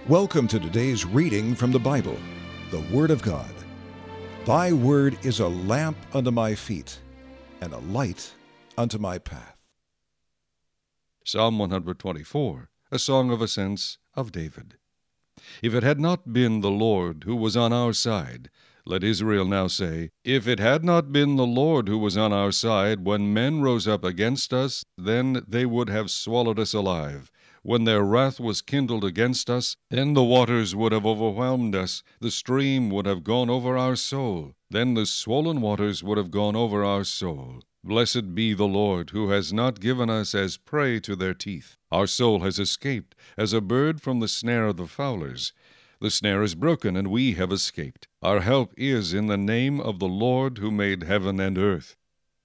Welcome to today's reading from the Bible, the Word of God. Thy word is a lamp unto my feet, and a light unto my path. Psalm 124, a song of ascents of David. If it had not been the Lord who was on our side, let Israel now say, if it had not been the Lord who was on our side, when men rose up against us, then they would have swallowed us alive. When their wrath was kindled against us, then the waters would have overwhelmed us, the stream would have gone over our soul, then the swollen waters would have gone over our soul. Blessed be the Lord, who has not given us as prey to their teeth. Our soul has escaped, as a bird from the snare of the fowlers. The snare is broken, and we have escaped. Our help is in the name of the Lord, who made heaven and earth.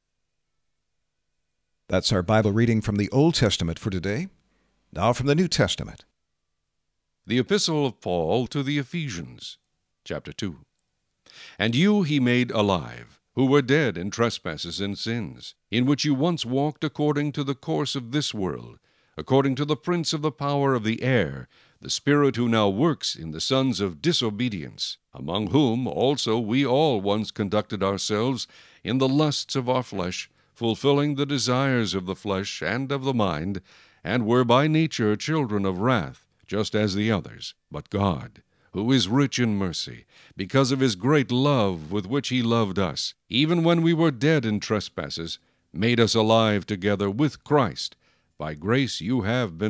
That's our Bible reading from the Old Testament for today. Now from the New Testament. The Epistle of Paul to the Ephesians, chapter 2. And you he made alive, who were dead in trespasses and sins, in which you once walked according to the course of this world, according to the prince of the power of the air, the spirit who now works in the sons of disobedience, among whom also we all once conducted ourselves in the lusts of our flesh, fulfilling the desires of the flesh and of the mind, and were by nature children of wrath, just as the others. But God, who is rich in mercy, because of his great love with which he loved us, even when we were dead in trespasses, made us alive together with Christ. By grace you have been